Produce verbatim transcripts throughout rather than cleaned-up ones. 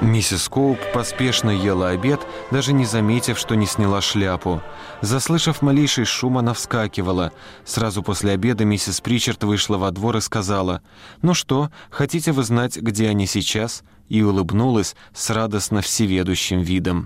Миссис Коуп поспешно ела обед, даже не заметив, что не сняла шляпу. Заслышав малейший шум, она вскакивала. Сразу после обеда миссис Причард вышла во двор и сказала: «Ну что, хотите вы знать, где они сейчас?» и улыбнулась с радостно всеведущим видом.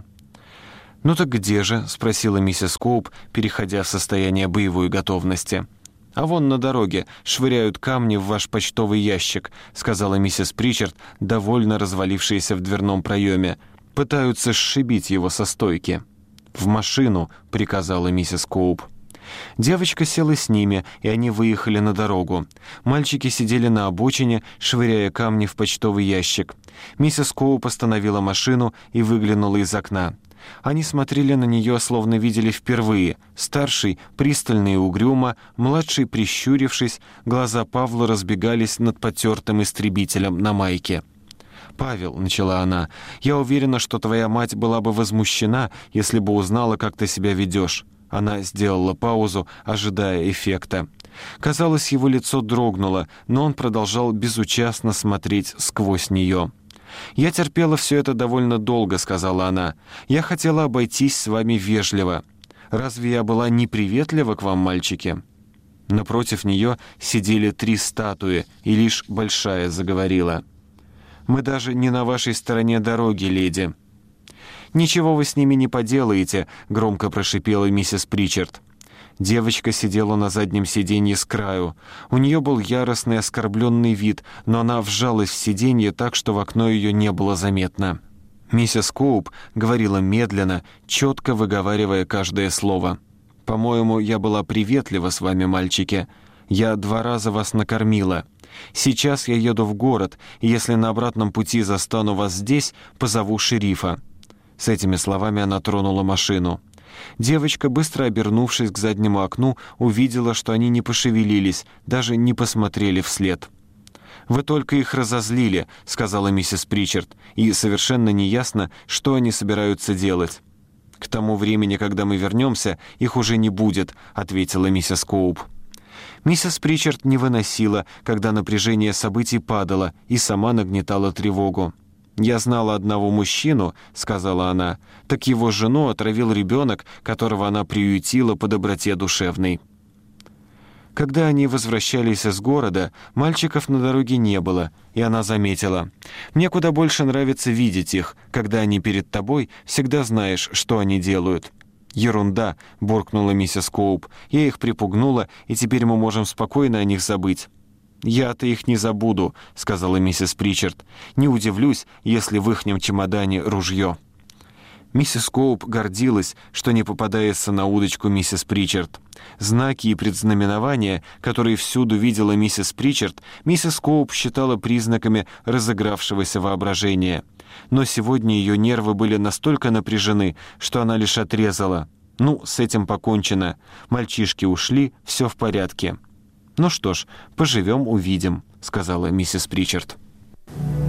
«Ну так где же?» — спросила миссис Коуп, переходя в состояние боевой готовности. «А вон на дороге швыряют камни в ваш почтовый ящик», — сказала миссис Причард, довольно развалившаяся в дверном проеме. «Пытаются сшибить его со стойки». «В машину», — приказала миссис Коуп. Девочка села с ними, и они выехали на дорогу. Мальчики сидели на обочине, швыряя камни в почтовый ящик. Миссис Коуп остановила машину и выглянула из окна. Они смотрели на нее, словно видели впервые. Старший, пристально и угрюмо, младший, прищурившись, глаза Павла разбегались над потертым истребителем на майке. «Павел», — начала она, — «я уверена, что твоя мать была бы возмущена, если бы узнала, как ты себя ведешь». Она сделала паузу, ожидая эффекта. Казалось, его лицо дрогнуло, но он продолжал безучастно смотреть сквозь нее. «Я терпела все это довольно долго», — сказала она. «Я хотела обойтись с вами вежливо. Разве я была неприветлива к вам, мальчики?» Напротив нее сидели три статуи, и лишь большая заговорила. «Мы даже не на вашей стороне дороги, леди». «Ничего вы с ними не поделаете», — громко прошипела миссис Причард. Девочка сидела на заднем сиденье с краю. У нее был яростный оскорбленный вид, но она вжалась в сиденье так, что в окно ее не было заметно. Миссис Коуп говорила медленно, четко выговаривая каждое слово. «По-моему, я была приветлива с вами, мальчики. Я два раза вас накормила. Сейчас я еду в город, и если на обратном пути застану вас здесь, позову шерифа». С этими словами она тронула машину. Девочка, быстро обернувшись к заднему окну, увидела, что они не пошевелились, даже не посмотрели вслед. «Вы только их разозлили», — сказала миссис Причард, «и совершенно неясно, что они собираются делать». «К тому времени, когда мы вернемся, их уже не будет», — ответила миссис Коуп. Миссис Причард не выносила, когда напряжение событий падало, и сама нагнетала тревогу. «Я знала одного мужчину», — сказала она, — «так его жену отравил ребенок, которого она приютила по доброте душевной». Когда они возвращались из города, мальчиков на дороге не было, и она заметила: «Мне куда больше нравится видеть их. Когда они перед тобой, всегда знаешь, что они делают». «Ерунда», — буркнула миссис Коуп, — «я их припугнула, и теперь мы можем спокойно о них забыть». «Я-то их не забуду», — сказала миссис Причард. «Не удивлюсь, если в ихнем чемодане ружье». Миссис Коуп гордилась, что не попадается на удочку миссис Причард. Знаки и предзнаменования, которые всюду видела миссис Причард, миссис Коуп считала признаками разыгравшегося воображения. Но сегодня ее нервы были настолько напряжены, что она лишь отрезала: «Ну, с этим покончено. Мальчишки ушли, все в порядке». «Ну что ж, поживем, увидим», — сказала миссис Причард.